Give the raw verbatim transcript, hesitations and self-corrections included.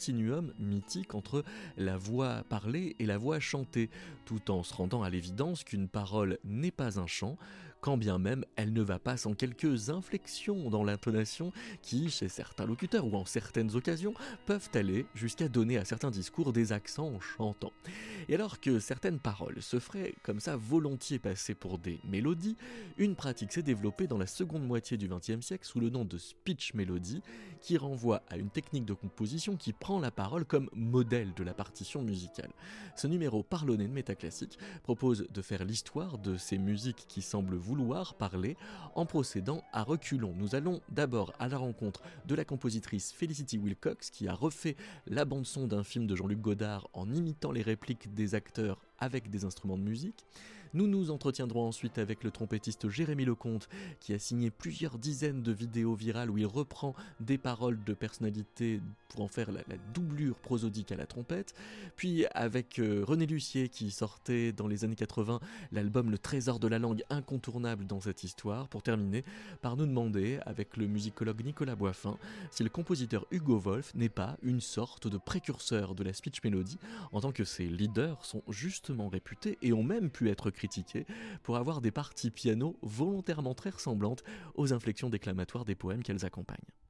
continuum mythique entre la voix parlée et la voix chantée, tout en se rendant à l'évidence qu'une parole n'est pas un chant, quand bien même elle ne va pas sans quelques inflexions dans l'intonation qui, chez certains locuteurs ou en certaines occasions, peuvent aller jusqu'à donner à certains discours des accents chantants. Et alors que certaines paroles se feraient comme ça volontiers passer pour des mélodies, une pratique s'est développée dans la seconde moitié du vingtième siècle sous le nom de speech melody, qui renvoie à une technique de composition qui prend la parole comme modèle de la partition musicale. Ce numéro parlonné de Métaclassique propose de faire l'histoire de ces musiques qui semblent vouloir parler en procédant à reculons. Nous allons d'abord à la rencontre de la compositrice Felicity Wilcox qui a refait la bande-son d'un film de Jean-Luc Godard en imitant les répliques des acteurs avec des instruments de musique. Nous nous entretiendrons ensuite avec le trompettiste Jérémy Lecomte qui a signé plusieurs dizaines de vidéos virales où il reprend des paroles de personnalités pour en faire la, la doublure prosodique à la trompette. Puis avec euh, René Lucier qui sortait dans les années quatre-vingts l'album Le Trésor de la langue, incontournable dans cette histoire, pour terminer par nous demander avec le musicologue Nicolas Boiffin si le compositeur Hugo Wolf n'est pas une sorte de précurseur de la speech melody en tant que ses leaders sont justement réputés et ont même pu être critiqués pour avoir des parties piano volontairement très ressemblantes aux inflexions déclamatoires des poèmes qu'elles accompagnent.